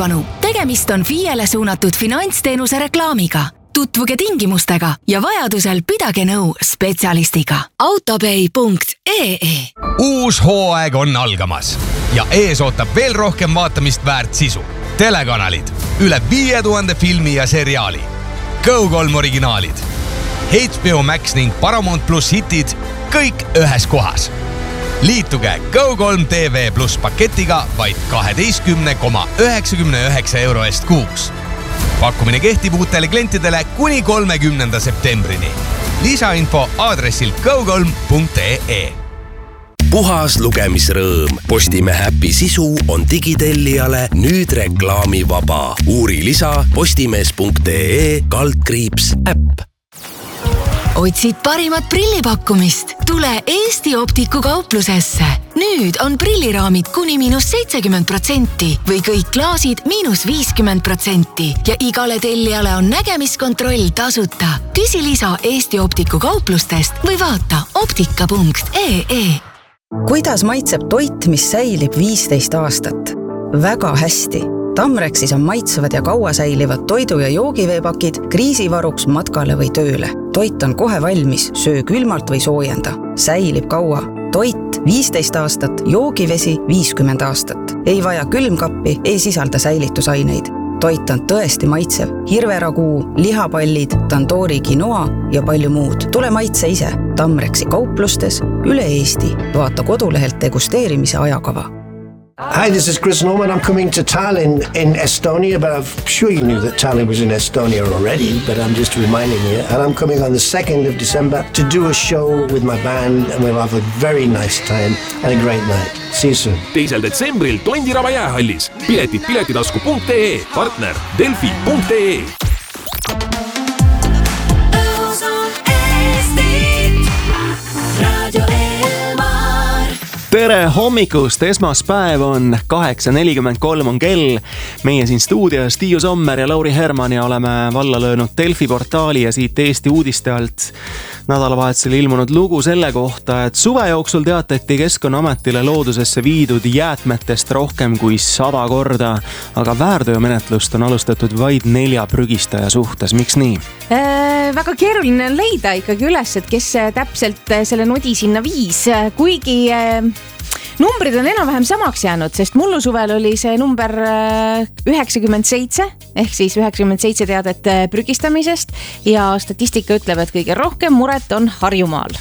tähelepanu, tegemist on FIE-le suunatud finantsteenuse reklaamiga. Tutvuge tingimustega ja vajadusel pidage nõu spetsialistiga. autopay.ee. Uus hooaeg on algamas ja ees ootab veel rohkem vaatamist väärt sisu. Telekanalid, üle 5000 filmi ja seriaali, Go3 originaalid, HBO Max ning Paramount Plus hitid, kõik ühes kohas. Liituge Go3 TV Plus paketiga vaid 12,99 euro eest kuus. Pakkumine kehtib uutele klientidele kuni 30. septembrini. Lisainfo aadressil go3.ee. Puhas lugemisrõõm. Postimehe äpi sisu on digitellijale nüüd reklaamivaba. Uuri lisa postimees.ee/äpp. Otsid parimat prillipakkumist? Tule Eesti Optiku kauplusesse. Nüüd on prilliraamid kuni -70% või kõik klaasid -50% ja igale tellijale on nägemiskontroll tasuta. Küsi lisa Eesti Optiku kauplustest või vaata optika.ee. Kuidas maitseb toit, mis säilib 15 aastat? Väga hästi. Tamrexis on maitsevad ja kaua säilivad toidu- ja joogiveepakid kriisivaruks matkale või tööle. Toit on kohe valmis, söö külmalt või soojenda. Säilib kaua. Toit 15 aastat, joogivesi 50 aastat. Ei vaja külmkappi, ei sisalda säilitusaineid. Toit on tõesti maitsev. Hirveraguu, lihapallid, tandoori quinoa ja palju muud. Tule maitse ise. Tamrexi kauplustes üle Eesti. Vaata kodulehelt degusteerimise ajakava. Hi, this is Chris Norman. I'm coming to Tallinn in Estonia, but I'm sure you knew that Tallinn was in Estonia already, but I'm just reminding you. And I'm coming on the 2nd of December to do a show with my band, and we'll have a very nice time and a great night. See you soon. 2. detsembril Tondiraba jäähallis. Piletid piletitasku.ee, partner Delfi.ee. Tere hommikust, esmaspäev on 8.43 on kell. Meie siin stuudios Tiiu Sommer ja Lauri Herman ja oleme valla löönud Delfi portaali ja siit Eesti uudiste alt nädalavahetusel ilmunud lugu selle kohta, et suve jooksul teatati Keskkonnaametile loodusesse viidud jäätmetest rohkem kui 100 korda, aga väärteomenetlust on alustatud vaid 4 prügistaja suhtes. Miks nii? Väga keeruline on leida ikkagi üles, et kes täpselt selle nodi sinna viis, kuigi numbrid on enam-vähem samaks jäänud, sest mullu suvel oli see number 97, ehk siis 97 teadet prügistamisest ja statistika ütleb, et kõige rohkem muret on Harjumaal.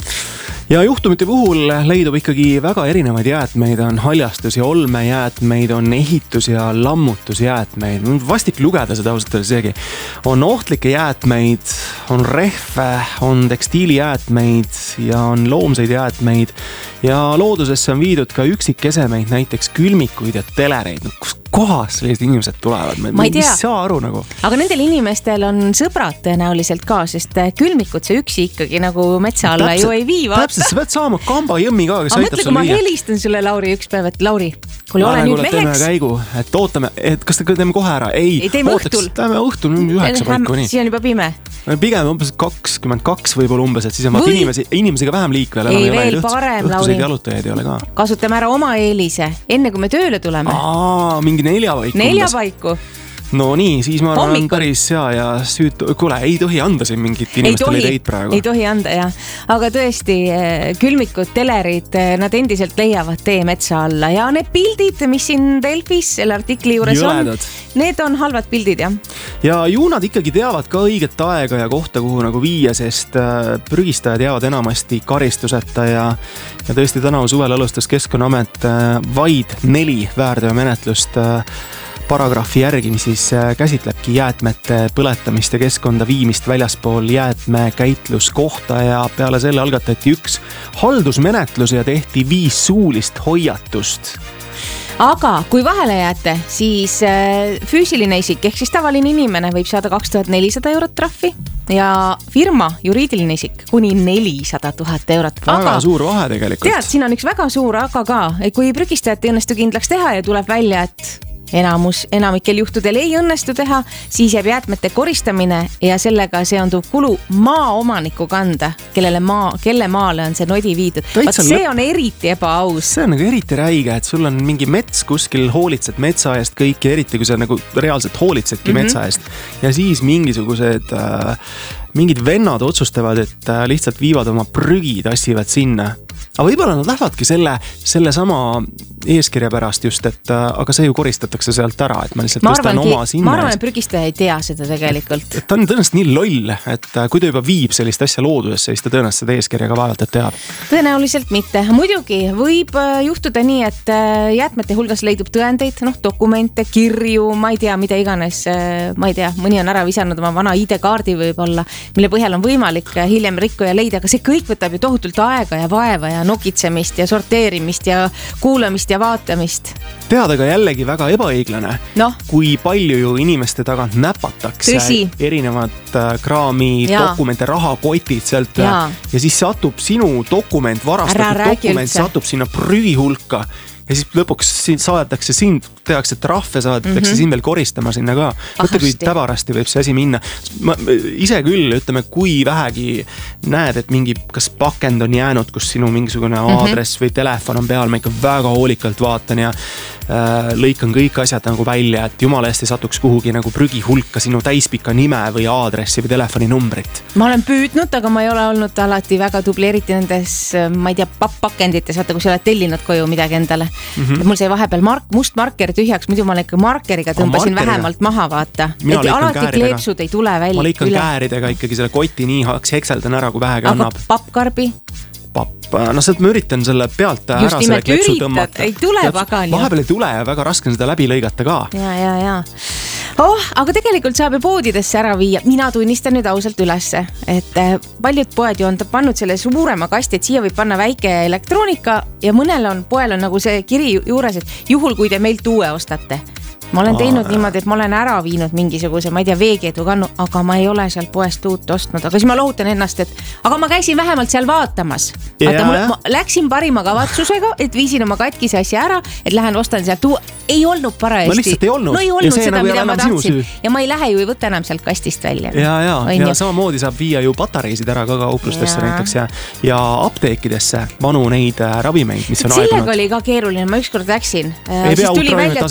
Ja juhtumite puhul leidub ikkagi väga erinevaid jäätmeid, on haljastus- ja olmejäätmeid, on ehitus- ja lammutusjäätmeid. Vastik lugeda seda ausalt öeldes seegi. On ohtlikke jäätmeid, on rehve, on tekstiilijäätmeid ja on loomseid jäätmeid ja loodusesse on viidud ka üksikkesemeid, näiteks külmikuid ja telereid. Kus kohas sellised inimesed tulevad? Ma ei tea. Mis saa aru nagu? Aga nendel inimestel on sõbrad tõenäoliselt ka, sest külmikud see üksi ikkagi nagu metsa alla ju ei vii. Täpselt, sa pead saama kamba jõmmi ka, kes aitab sul sul ma viia. helistan sulle, Lauri, üks päev, et Lauri, kuule, ole nüüd meheks. Käigu, et ootame, et kas teeme kohe ära? Ei, teeme õhtul. Teeme õhtul 9 paiku nii. Siis on juba pime. Pigem umbes 22 võib-olla umbes, et siis on inimesega vähem liikvel. Ei, veel parem, Lauri. Õhtuseid jalutajaid ei ole ka. Kasutame ära oma eelise, enne kui me tööle tuleme. Mingi 4 paiku. 4 paiku. No nii, siis ma arvan päris hea ja kuule, ei tohi anda siin mingit inimestele ideid praegu. Ei tohi anda, jah. Aga tõesti, külmikud, telerid, nad endiselt leiavad tee metsa alla ja need pildid, mis siin Delfis selle artikli juures Jõledad. on, need on halvad pildid, jah. Ja ju nad ikkagi teavad ka õiget aega ja kohta, kuhu nagu viia, sest prügistajad jäävad enamasti karistuseta ja tõesti tänavu suvel alustas Keskkonnaamet vaid 4 väärteomenetlust paragrahvi järgi, mis siis käsitlebki jäätmete põletamist ja keskkonda viimist väljaspool jäätmekäitluskohta ja peale selle algatati 1 haldusmenetlus ja tehti 5 suulist hoiatust. Aga kui vahele jääte, siis füüsiline isik ehk siis tavaline inimene võib saada 2400 eurot trahvi ja firma, juriidiline isik kuni 400 000 eurot. Väga suur vahe tegelikult. Tead, siin on üks väga suur aga ka, kui prügistajat ei õnnestu kindlaks teha ja tuleb välja, et enamikel juhtudel ei õnnestu teha, siis jääb jäätmete koristamine ja sellega seonduv kulu maaomaniku kanda, kelle maale on see nodi viidud. See on eriti ebaaus. See on nagu eriti räige, et sul on mingi mets kuskil, hoolitsed metsa eest kõik ja eriti kui sa nagu reaalselt hoolitsedki metsa eest ja siis mingid vennad otsustavad, et lihtsalt viivad oma prügi, tassivad sinna. Aga võib-olla nad lähevadki selle sama eeskirja pärast just, et aga see ju koristatakse sealt ära, et ma lihtsalt tõstan oma sinna. Ma arvan, et prügistaja ei tea seda tegelikult. Ta on tõenäoliselt nii loll, et kui ta juba viib sellist asja loodusesse, siis ta tõenäoliselt seda eeskirjaga vaevalt, et teab. Tõenäoliselt mitte. Muidugi võib juhtuda nii, et jäätmete hulgas leidub tõendeid, dokumente, kirju, ma ei tea, mida iganes, ma ei tea, mõni on ära visanud oma vana ID-kaardi võib-olla, mille põhjal on võimalik hiljem rikkuja leida, aga see kõik võtab ju tohutult aega ja vaeva ja nokitsemist ja sorteerimist ja kuulamist ja vaatamist. Teada ka jällegi väga ebaõiglane, kui palju ju inimeste tagant näpatakse erinevad kraami, dokumente, rahakotid sealt ja siis satub sinu dokument, varastatud dokument, satub sinna prügi hulka ja siis lõpuks saadetakse sind, tehakse trahve, saadetakse sind veel koristama sinna ka. Mõtle, kui täbarasti võib see asi minna. Ma ise küll, ütleme, kui vähegi näed, et mingi kas pakend on jäänud, kus sinu mingisugune aadress või telefon on peal, ma ikka väga hoolikalt vaatan ja lõikan kõik asjad nagu välja, et jumala eest ei satuks kuhugi nagu prügi hulka sinu täispika nime või aadressi või telefoninumbrit. Ma olen püüdnud, aga ma ei ole olnud alati väga tubli, eriti nendes, ma ei tea, pakkendites, vaata, kui sa oled tellinud koju midagi endale. Mul sai vahepeal must marker tühjaks, muidu ma ikka markeriga tõmbasin vähemalt maha, vaata. Et alati kleepsud ei tule välja. Ma lõikan kääridega ikkagi selle koti nii hekseldan ära, kui vähegi annab. Aga pappkarbi? Sealt ma üritan selle pealt ära selle klepsu tõmmata. Ei tule pagan. Vahepeal ei tule ja väga raske on seda läbi lõigata ka. Ja. Aga tegelikult saab ju poodidesse ära viia. Mina tunnistan nüüd ausalt ülesse, et paljud poed ju on pannud selle suurema kasti, et siia võib panna väike elektroonika ja mõnel poel on nagu see kiri juures, et juhul kui te meilt uue ostate. Ma olen teinud niimoodi, et ma olen ära viinud mingisuguse, ma ei tea, veekeedu kannu, aga ma ei ole seal poest uut ostnud. Aga siis ma lohutan ennast, et aga ma käisin vähemalt seal vaatamas. Ma läksin parima kavatsusega, et viisin oma katkise asja ära, et lähen ostan sealt uue. Ei olnud parajasti. No lihtsalt ei olnud. No ei olnud seda, mida ma tahtsin. Ja ma ei lähe ju ei võtta enam sealt kastist välja. Ja samamoodi saab viia ju patareisid ära ka kauplustesse näiteks ja apteekidesse vanu neid ravimeid, mis on aegunud. Sellega oli ka keeruline, ma ükskord läksin. Siis tuli välja,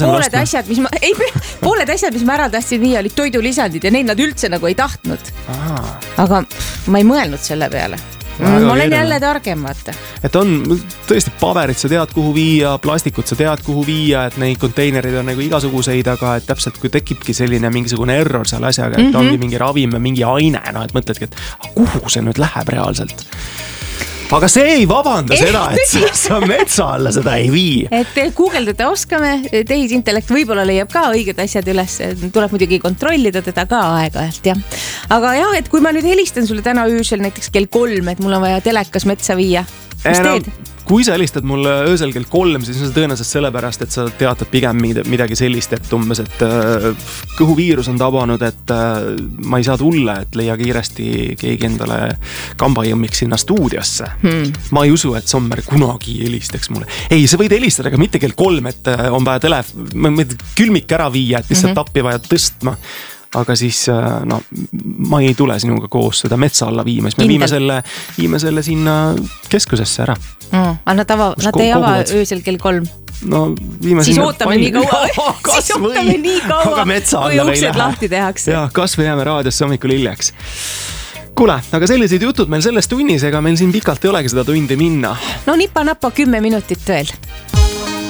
et pooled asjad, mis ma ära tahtsin viia, olid toidulisandid ja neid nad üldse nagu ei tahtnud. Aga ma ei mõelnud selle peale. Ma olen jälle targem, vaata. Et on tõesti paberid, sa tead kuhu viia, plastikut sa tead kuhu viia, et neid konteinerid on nagu igasuguseid, aga et täpselt kui tekibki selline mingisugune error seal asjaga, et ongi mingi ravim ja mingi aine, et mõtledki, et kuhu see nüüd läheb reaalselt? Aga see ei vabanda seda, et sa metsa alla seda ei vii. Et guugeldada oskame, tehisintellekt võib-olla leiab ka õiged asjad üles, tuleb muidugi kontrollida teda ka aeg-ajalt, jah. Aga jah, et kui ma nüüd helistan sulle täna öösel näiteks kell 3, et mul on vaja telekas metsa viia, mis teed? Kui sa helistad mulle öösel kell 3, siis on see tõenäoliselt sellepärast, et sa teatad pigem midagi sellist, et umbes, et kõhuviirus on tabanud, et ma ei saa tulla, et leia kiiresti keegi endale kambajõmmiks sinna stuudiosse. Ma ei usu, et Sommer kunagi helistaks mulle. Ei, sa võid helistada, aga mitte kell 3, et on vaja külmik ära viia, et lihtsalt tappi vaja tõstma. Aga siis, ma ei tule sinuga koos seda metsa alla viima, siis me viime selle sinna keskusesse ära. Aga nad ei ava öösel kell 3. No viime siis ootame nii kaua. Siis ootame nii kaua, kui uksed lahti tehakse. Ja, kas või jääme raadiosse hommikul hiljaks. Kuule, aga sellised jutud meil selles tunnis, ega meil siin pikalt ei olegi seda tundi minna. No nipa-napa 10 minutit veel.